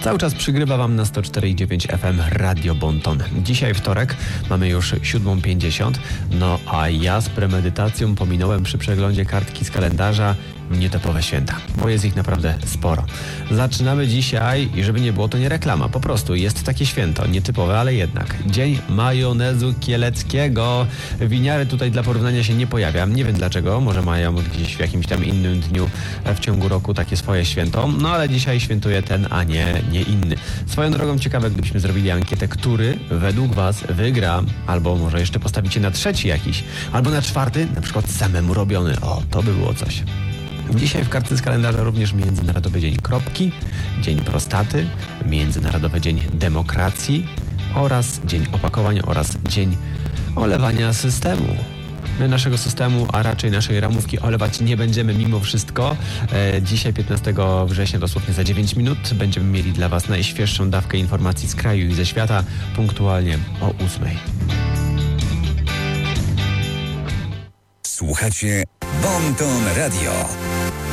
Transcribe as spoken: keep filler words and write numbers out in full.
Cały czas przygrywa Wam na sto cztery i dziewięć F M Radio Bonton. Dzisiaj wtorek, mamy już siódma pięćdziesiąt, no a ja z premedytacją pominąłem przy przeglądzie kartki z kalendarza nietypowe święta, bo jest ich naprawdę sporo. Zaczynamy dzisiaj i żeby nie było, to nie reklama, po prostu jest takie święto, nietypowe, ale jednak. Dzień majonezu kieleckiego. Winiary tutaj dla porównania się nie pojawia, nie wiem dlaczego, może mają gdzieś w jakimś tam innym dniu w ciągu roku takie swoje święto, no ale dzisiaj świętuje ten, a nie, nie inny. Swoją drogą ciekawe, gdybyśmy zrobili ankietę, który według Was wygra, albo może jeszcze postawicie na trzeci jakiś, albo na czwarty, na przykład samemu robiony. O, to by było coś. Dzisiaj w kartce z kalendarza również Międzynarodowy Dzień Kropki, Dzień Prostaty, Międzynarodowy Dzień Demokracji oraz Dzień Opakowań oraz Dzień Olewania Systemu. My naszego systemu, a raczej naszej ramówki olewać nie będziemy mimo wszystko. E, dzisiaj piętnastego września, dosłownie za dziewięć minut, będziemy mieli dla Was najświeższą dawkę informacji z kraju i ze świata punktualnie o ósmej. Słuchacie Bonton Radio.